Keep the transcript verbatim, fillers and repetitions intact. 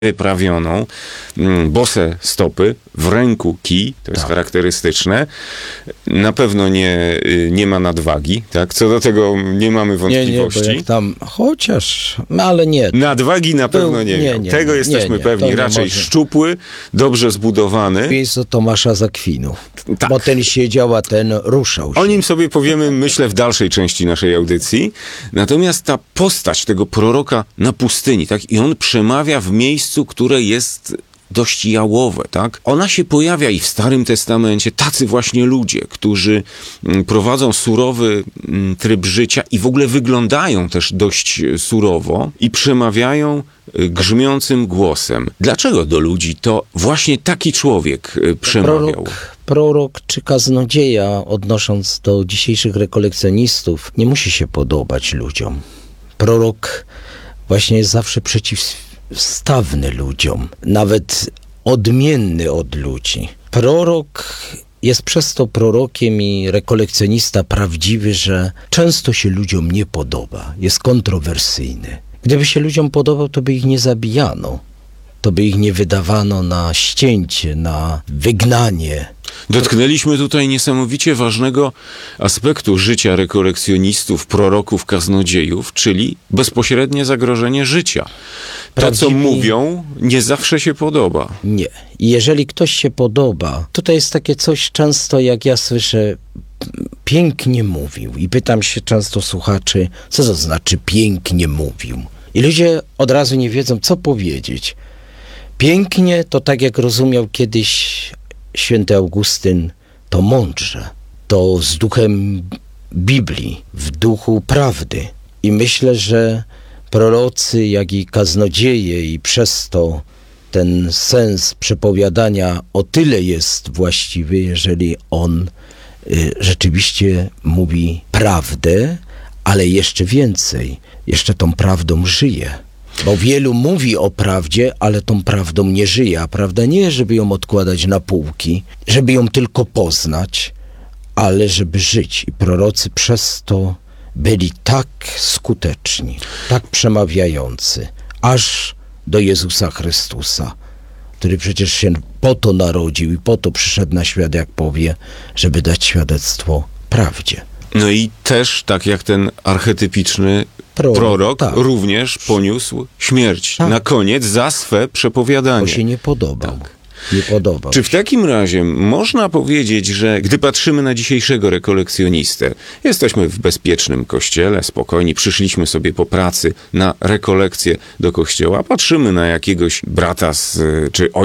wyprawioną, bose stopy, w ręku kij, to jest tak. charakterystyczne. Na pewno nie, nie ma nadwagi, tak? Co do tego nie mamy wątpliwości. Nie, nie, bo jak tam, chociaż, no ale nie. Nadwagi na pewno Był, nie, nie, miał. nie, Tego nie, jesteśmy nie, nie, pewni. to nie Raczej może. szczupły, dobrze zbudowany. Miejsce Tomasza z Akwinu. Tak. Bo ten siedział, a ten ruszał się. O nim sobie powiemy, myślę, w dalszej części naszej audycji. Natomiast ta postać tego proroka na pustyni, tak? I on przemawia w miejscu, które jest dość jałowe, tak? Ona się pojawia i w Starym Testamencie, tacy właśnie ludzie, którzy prowadzą surowy tryb życia i w ogóle wyglądają też dość surowo i przemawiają grzmiącym głosem. Dlaczego do ludzi to właśnie taki człowiek przemawiał? Prorok, prorok czy kaznodzieja, odnosząc do dzisiejszych rekolekcjonistów, nie musi się podobać ludziom. Prorok właśnie jest zawsze przeciwstawny ludziom, nawet odmienny od ludzi. Prorok jest przez to prorokiem i rekolekcjonista prawdziwy, że często się ludziom nie podoba, jest kontrowersyjny. Gdyby się ludziom podobał, to by ich nie zabijano. To by ich nie wydawano na ścięcie, na wygnanie. Dotknęliśmy tutaj niesamowicie ważnego aspektu życia rekolekcjonistów, proroków, kaznodziejów, czyli bezpośrednie zagrożenie życia. To, Prawdziwi... co mówią, nie zawsze się podoba. Nie. I jeżeli ktoś się podoba, to to jest takie coś często, jak ja słyszę, pięknie mówił. I pytam się często słuchaczy, co to znaczy pięknie mówił? I ludzie od razu nie wiedzą, co powiedzieć. Pięknie to tak, jak rozumiał kiedyś święty Augustyn, to mądrze, to z duchem Biblii, w duchu prawdy. I myślę, że prorocy, jak i kaznodzieje i przez to ten sens przepowiadania o tyle jest właściwy, jeżeli on y, rzeczywiście mówi prawdę, ale jeszcze więcej, jeszcze tą prawdą żyje. Bo wielu mówi o prawdzie, ale tą prawdą nie żyje. A prawda nie, żeby ją odkładać na półki, żeby ją tylko poznać, ale żeby żyć. I prorocy przez to byli tak skuteczni, tak przemawiający, aż do Jezusa Chrystusa, który przecież się po to narodził i po to przyszedł na świat, jak powie, żeby dać świadectwo prawdzie. No i też, tak jak ten archetypiczny Prorok, prorok, tak. również poniósł śmierć. Tak. Na koniec za swe przepowiadanie. Bo się nie podobał. Tak. Nie podobał Czy w się. takim razie można powiedzieć, że gdy patrzymy na dzisiejszego rekolekcjonistę, jesteśmy w bezpiecznym kościele, spokojni, przyszliśmy sobie po pracy na rekolekcję do kościoła, patrzymy na jakiegoś brata z, czy